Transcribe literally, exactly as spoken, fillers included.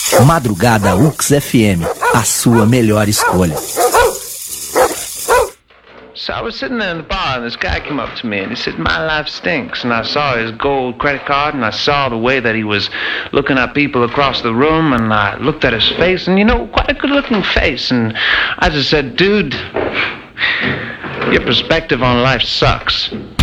Madrugada U X F M, a sua melhor escolha. So I was sitting there in the bar and this guy came up to me and he said, "My life stinks." And I saw his gold credit card and I saw the way that he was looking at people across the room, and I looked at his face, and you know, quite a good looking face. And I just said, "Dude, your perspective on life sucks."